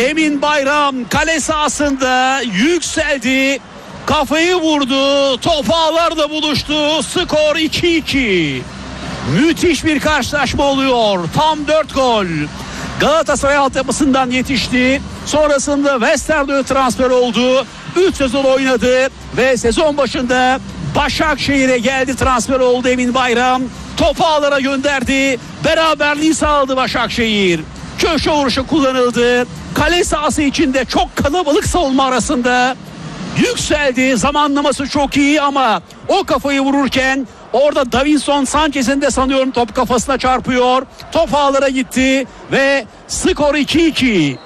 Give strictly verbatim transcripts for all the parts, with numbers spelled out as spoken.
Emin Bayram kale sahasında yükseldi. Kafayı vurdu. Top ağlarla buluştu. Skor iki iki. Müthiş bir karşılaşma oluyor. Tam dört gol. Galatasaray altyapısından yetişti. Sonrasında Westerlo'ya transfer oldu. üç sezon oynadı ve sezon başında Başakşehir'e geldi, transfer oldu Emin Bayram. Topu ağlara gönderdi. Beraberliği sağladı Başakşehir. Köşe vuruşu kullanıldı. Kale sahası içinde çok kalabalık savunma arasında yükseldi. Zamanlaması çok iyi ama o kafayı vururken orada Davinson Sanchez'in de sanıyorum top kafasına çarpıyor. Top ağlara gitti ve skor iki iki.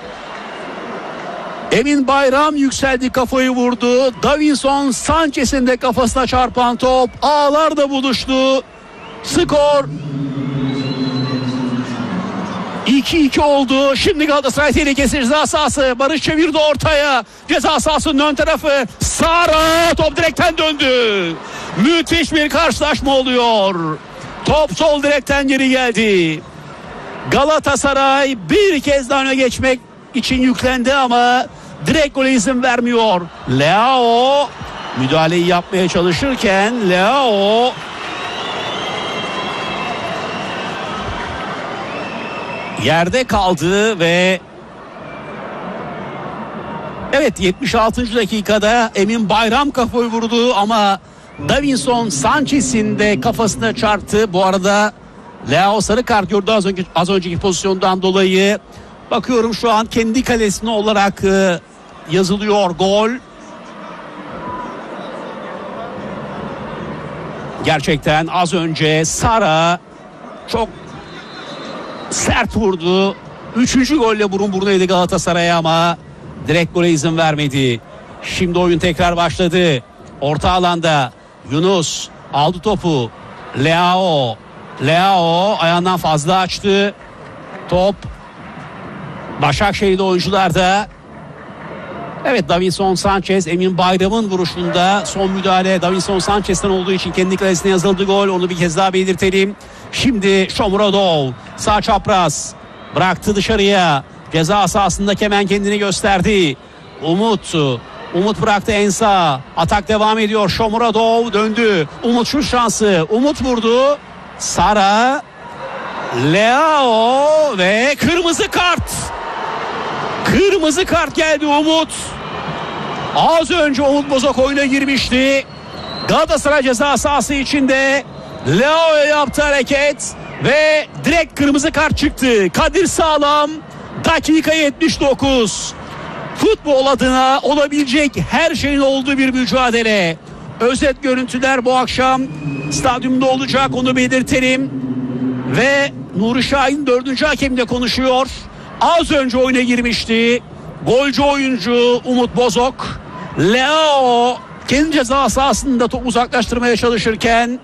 Emin Bayram yükseldi, kafayı vurdu. Davinson Sanchez'in de kafasına çarpan top ağlarda buluştu. Skor iki iki oldu. Şimdi Galatasaray tehlikesi, ceza sahası. Barış çevirdi ortaya. Ceza sahasının ön tarafı. Sara, top direkten döndü. Müthiş bir karşılaşma oluyor. Top sol direkten geri geldi. Galatasaray bir kez daha öne geçmek için yüklendi ama direkt gole izin vermiyor. Leao müdahaleyi yapmaya çalışırken Leao yerde kaldı ve evet, yetmiş altıncı dakikada Emin Bayram kafayı vurdu ama Davinson Sanchez'in de kafasına çarptı. Bu arada Leao sarı kart gördü az, önce, az önceki pozisyondan dolayı. Bakıyorum şu an kendi kalesine olarak e, yazılıyor gol. Gerçekten az önce Sara çok sert vurdu. Üçüncü golle burun burnaydı Galatasaray'a ama direkt gole izin vermedi. Şimdi oyun tekrar başladı. Orta alanda Yunus aldı topu. Leao. Leao ayağından fazla açtı. Top Başakşehir'de oyuncularda. Evet, Davinson Sanchez Emin Bayram'ın vuruşunda son müdahale Davinson Sanchez'ten olduğu için kendi kalesine yazıldı gol. Onu bir kez daha belirtelim. Şimdi Shomurodov sağ çapraz bıraktı dışarıya. Ceza sahasında hemen kendini gösterdi. Umut Umut bıraktı en sağ. Atak devam ediyor. Shomurodov döndü. Umut şu şansı. Umut vurdu. Sara, Leao ve kırmızı kart. Kırmızı kart geldi Umut. Az önce Umut Bozok oyuna girmişti. Galatasaray ceza sahası içinde Leao'ya yaptı hareket ve direkt kırmızı kart çıktı. Kadir Sağlam, dakika yetmiş dokuz. Futbol adına olabilecek her şeyin olduğu bir mücadele. Özet görüntüler bu akşam stadyumda olacak, onu belirtelim. Ve Nuri Şahin dördüncü hakemle konuşuyor. Az önce oyuna girmişti golcü oyuncu Umut Bozok. Leao kendi ceza sahasında topu uzaklaştırmaya çalışırken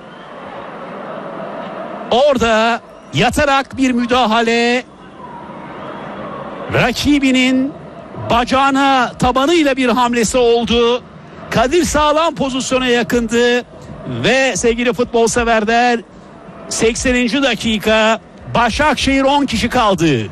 orada yatarak bir müdahale, rakibinin bacağına tabanıyla bir hamlesi oldu. Kadir Sağlam pozisyona yakındı ve sevgili futbol severler, sekseninci dakika, Başakşehir on kişi kaldı.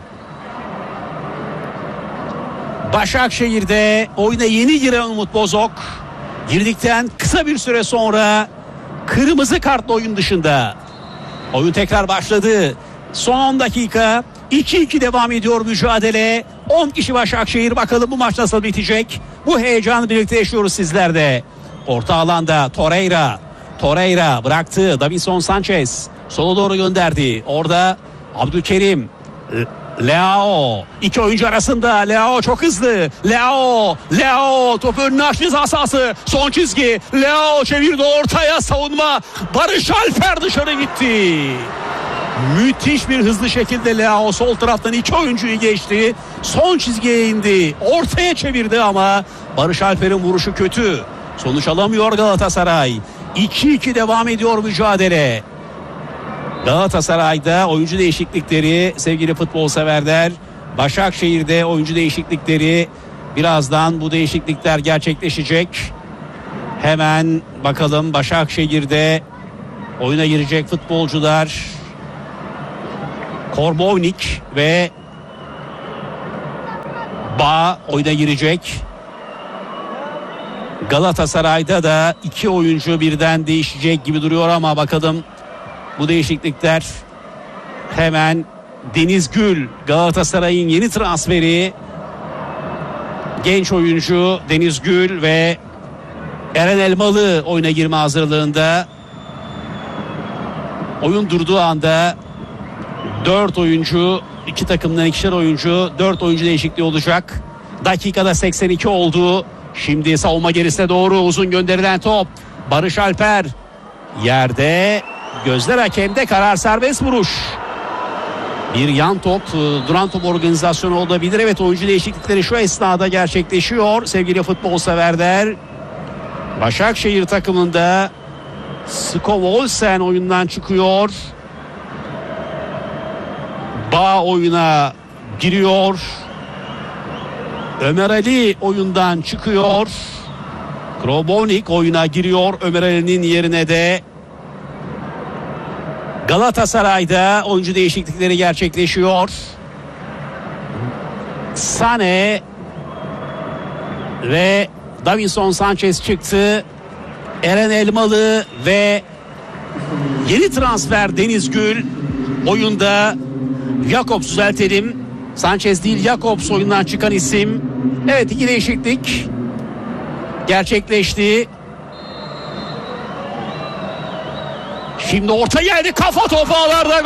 Başakşehir'de oyuna yeni giren Umut Bozok girdikten kısa bir süre sonra kırmızı kartla oyun dışında. Oyun tekrar başladı. Son on dakika, iki iki devam ediyor mücadele. on kişi Başakşehir, bakalım bu maç nasıl bitecek? Bu heyecanı birlikte yaşıyoruz sizlerde. Orta alanda Torreira. Torreira bıraktı. Davinson Sanchez sola doğru gönderdi. Orada Abdülkerim. Leao. İki oyuncu arasında. Leao çok hızlı. Leao. Leao topu önüne açtı, ceza sahası. Son çizgi. Leao çevirdi ortaya, savunma. Barış Alper dışarı gitti. Müthiş bir hızlı şekilde Leao sol taraftan iki oyuncuyu geçti. Son çizgiye indi. Ortaya çevirdi ama Barış Alper'in vuruşu kötü. Sonuç alamıyor Galatasaray. iki iki devam ediyor mücadele. Galatasaray'da oyuncu değişiklikleri sevgili futbol severler. Başakşehir'de oyuncu değişiklikleri, birazdan bu değişiklikler gerçekleşecek. Hemen bakalım Başakşehir'de oyuna girecek futbolcular. Korbovnik ve Bağ oyuna girecek. Galatasaray'da da iki oyuncu birden değişecek gibi duruyor ama bakalım bu değişiklikler hemen. Deniz Gül Galatasaray'ın yeni transferi, genç oyuncu Deniz Gül ve Eren Elmalı oyuna girme hazırlığında. Oyun durduğu anda dört oyuncu, iki takımdan ikişer oyuncu, dört oyuncu değişikliği olacak. Dakikada seksen iki oldu. Şimdi savunma gerisine doğru uzun gönderilen top. Barış Alper yerde, gözler hakemde, karar serbest vuruş. Bir yan top, duran top organizasyonu olabilir. Evet, oyuncu değişiklikleri şu esnada gerçekleşiyor sevgili futbol severler. Başakşehir takımında Skov Olsen oyundan çıkıyor. Bağ oyuna giriyor. Ömer Ali oyundan çıkıyor. Krobonik oyuna giriyor. Ömer Ali'nin yerine de Galatasaray'da oyuncu değişiklikleri gerçekleşiyor. Sane ve Davinson Sanchez çıktı. Eren Elmalı ve yeni transfer Deniz Gül oyunda. Jakobs, düzeltelim. Sanchez değil, Jakobs oyundan çıkan isim. Evet, iki değişiklik gerçekleşti. Şimdi orta geldi, kafa topu ağlarda,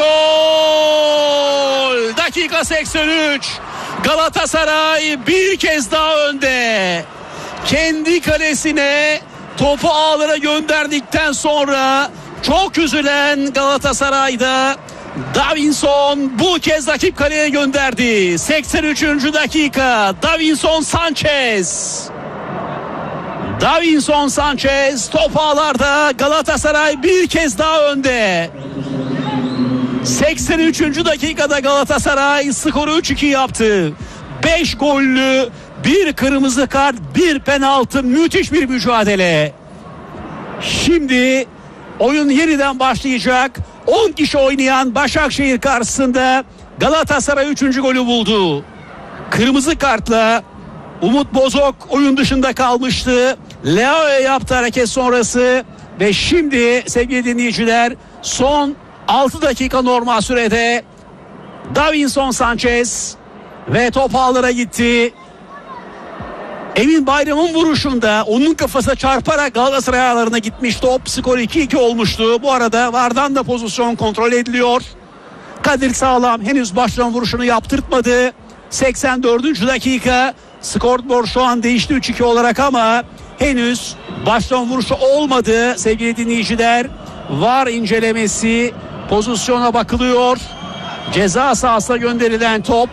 gol. Dakika seksen üç. Galatasaray bir kez daha önde. Kendi kalesine topu ağlara gönderdikten sonra çok üzülen Galatasaray'da Davinson bu kez rakip kaleye gönderdi. seksen üçüncü dakika. Davinson Sanchez. Davinson Sanchez top ağlarda, Galatasaray bir kez daha önde. seksen üçüncü dakikada Galatasaray skoru üç iki yaptı. beş gollü, bir kırmızı kart, bir penaltı, müthiş bir mücadele. Şimdi oyun yeniden başlayacak. on kişi oynayan Başakşehir karşısında Galatasaray üçüncü golü buldu. Kırmızı kartla Umut Bozok oyun dışında kalmıştı. Leao'ya yaptı hareket sonrası ve şimdi sevgili dinleyiciler, son altı dakika normal sürede Davinson Sanchez ve top ağlara gitti. Emin Bayram'ın vuruşunda onun kafasına çarparak Galatasaray ağlarına gitmiş top. Skor iki iki olmuştu. Bu arada VAR'dan da pozisyon kontrol ediliyor. Kadir Sağlam henüz başlama vuruşunu yaptırtmadı. seksen dördüncü dakika. Skorboard şu an değişti üç iki olarak ama henüz başlama vuruşu olmadı sevgili dinleyiciler. VAR incelemesi, pozisyona bakılıyor. Ceza sahasına gönderilen top.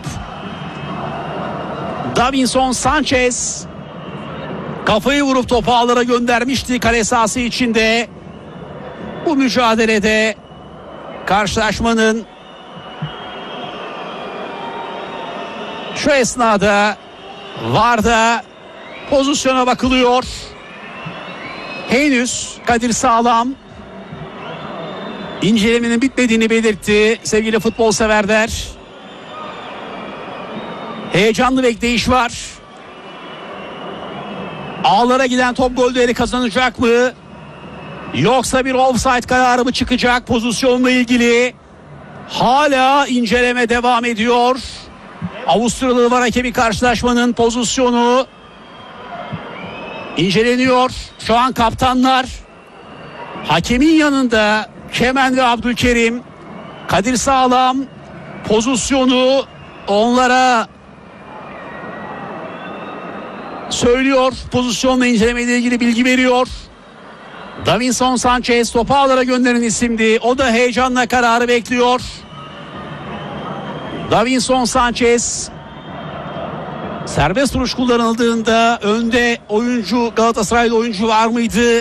Davinson Sanchez kafayı vurup topu ağlara göndermişti kale sahası içinde. Bu mücadelede karşılaşmanın şu esnada VAR'da pozisyona bakılıyor. Henüz Kadir Sağlam incelemenin bitmediğini belirtti sevgili futbol severler. Heyecanlı bekleyiş var. Ağlara giden top gol değeri kazanacak mı? Yoksa bir offside kararı mı çıkacak pozisyonla ilgili? Hala inceleme devam ediyor. Avusturyalı VAR hakemi karşılaşmanın pozisyonu inceleniyor. Şu an kaptanlar hakemin yanında, Kemen ve Abdülkerim. Kadir Sağlam pozisyonu onlara söylüyor. Pozisyonla incelemeyle ilgili bilgi veriyor. Davinson Sanchez topu ağlara gönderen isimdi. O da heyecanla kararı bekliyor. Davinson Sanchez serbest vuruş kullanıldığında önde oyuncu, Galatasaraylı oyuncu var mıydı?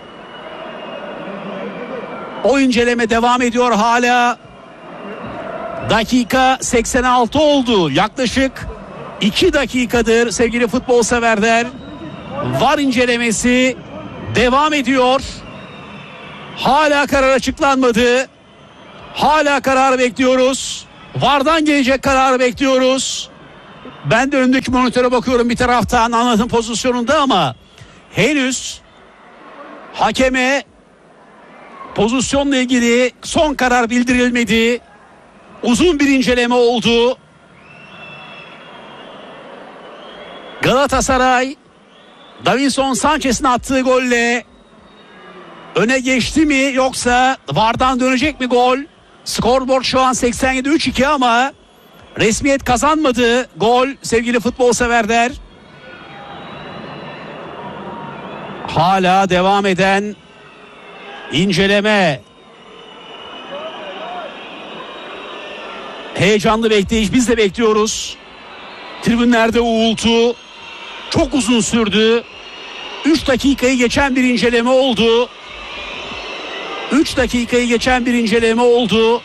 O inceleme devam ediyor hala. Dakika seksen altı oldu. Yaklaşık iki dakikadır sevgili futbol severler. VAR incelemesi devam ediyor. Hala karar açıklanmadı. Hala kararı bekliyoruz. VAR'dan gelecek kararı bekliyoruz. Ben de öndeki monitöre bakıyorum bir taraftan anlatım pozisyonunda ama henüz hakeme pozisyonla ilgili son karar bildirilmedi. Uzun bir inceleme oldu. Galatasaray Davinson Sanchez'in attığı golle öne geçti mi yoksa V A R'dan dönecek mi gol? Scoreboard şu an seksen yedi üç iki ama resmiyet kazanmadı gol sevgili futbol severler. Hala devam eden inceleme. Heyecanlı bekleyiş, biz de bekliyoruz. Tribünlerde uğultu çok uzun sürdü. üç dakikayı geçen bir inceleme oldu. üç dakikayı geçen bir inceleme oldu.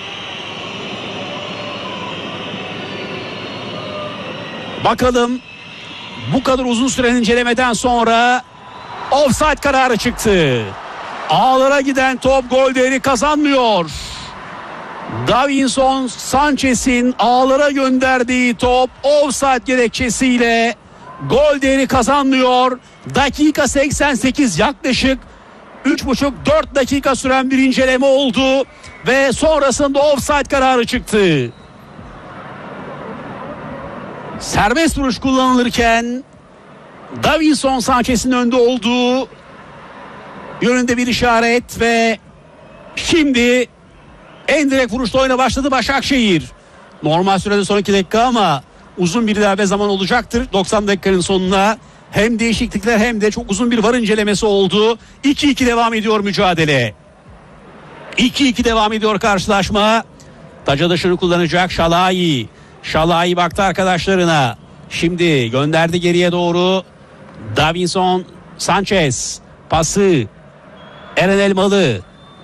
Bakalım bu kadar uzun süren incelemeden sonra offside kararı çıktı. Ağlara giden top gol değeri kazanmıyor. Davinson Sanchez'in ağlara gönderdiği top offside gerekçesiyle gol değeri kazanmıyor. Dakika seksen sekiz, yaklaşık üç buçuk dört dakika süren bir inceleme oldu ve sonrasında offside kararı çıktı. Serbest vuruş kullanılırken Davinson Sanchez'in önde olduğu yönünde bir işaret ve şimdi en direkt vuruşla oyuna başladı Başakşehir. Normal sürede son iki dakika ama uzun bir ilave zaman olacaktır. doksan dakikanın sonuna hem değişiklikler hem de çok uzun bir V A R incelemesi oldu. iki iki devam ediyor mücadele. iki iki devam ediyor karşılaşma. Taca dışını kullanacak Şalai. Şalai baktı arkadaşlarına. Şimdi gönderdi geriye doğru. Davinson Sanchez. Pası Eren Elmalı.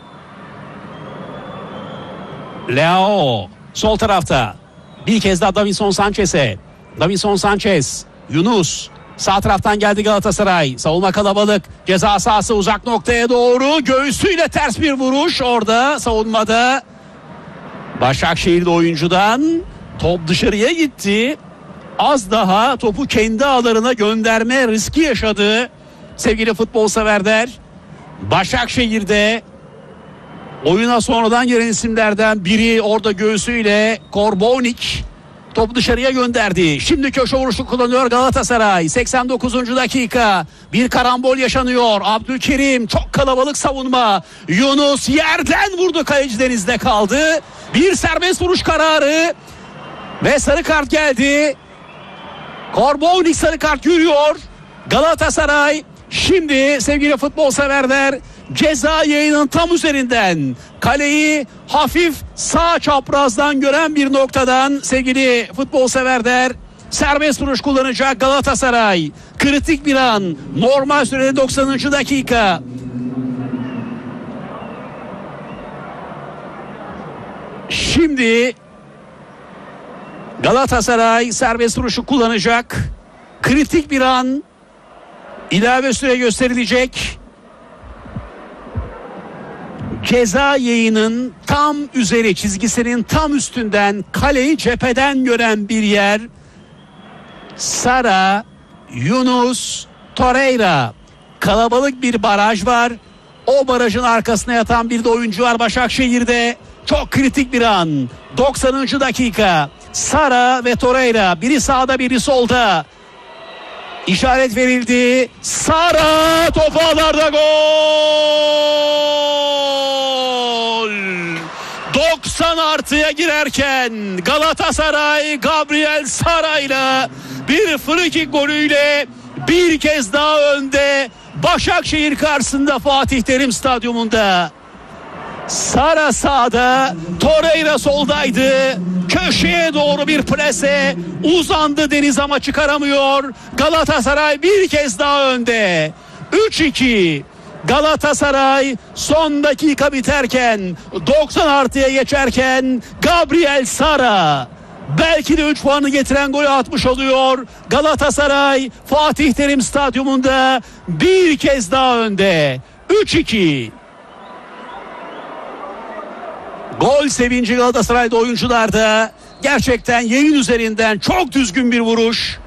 Leo sol tarafta. Bir kez daha Davinson Sanchez'e. Davinson Sanchez. Yunus. Sağ taraftan geldi Galatasaray. Savunma kalabalık. Ceza sahası uzak noktaya doğru. Göğsüyle ters bir vuruş. Orada savunmada Başakşehir'de oyuncudan top dışarıya gitti. Az daha topu kendi ağlarına gönderme riski yaşadı. Sevgili futbol severler. Başakşehir'de oyuna sonradan gelen isimlerden biri orada göğsüyle Korbonik topu dışarıya gönderdi. Şimdi köşe vuruşu kullanıyor Galatasaray. seksen dokuzuncu dakika. Bir karambol yaşanıyor. Abdülkerim, çok kalabalık savunma. Yunus yerden vurdu, kaleci denizde kaldı. Bir serbest vuruş kararı ve sarı kart geldi. Korbonik sarı kart görüyor. Galatasaray şimdi sevgili futbol severler ceza yayının tam üzerinden kaleyi hafif sağ çaprazdan gören bir noktadan sevgili futbol severler serbest vuruş kullanacak Galatasaray. Kritik bir an, normal sürede doksanıncı dakika. Şimdi Galatasaray serbest vuruşu kullanacak. Kritik bir an, ilave süre gösterilecek. Ceza yayının tam üzeri, çizgisinin tam üstünden kaleyi cepheden gören bir yer. Sara, Yunus, Torreira. Kalabalık bir baraj var. O barajın arkasına yatan bir de oyuncu var Başakşehir'de. Çok kritik bir an. doksanıncı dakika. Sara ve Torreira, biri sağda biri solda. İşaret verildi. Sara top ağlarda, gol! doksan artıya girerken Galatasaray Gabriel Sara ile bir frikik golüyle bir kez daha önde. Başakşehir karşısında Fatih Terim Stadyumunda. Sara sağda, Torreira soldaydı. Köşeye doğru bir plase, uzandı deniz ama çıkaramıyor. Galatasaray bir kez daha önde. üç iki. Galatasaray son dakika biterken, doksan artıya geçerken Gabriel Sara belki de üç puanı getiren golü atmış oluyor. Galatasaray Fatih Terim Stadyumunda bir kez daha önde. üç iki. Gol sevinci Galatasaray'da oyuncularda. Gerçekten yayın üzerinden çok düzgün bir vuruş.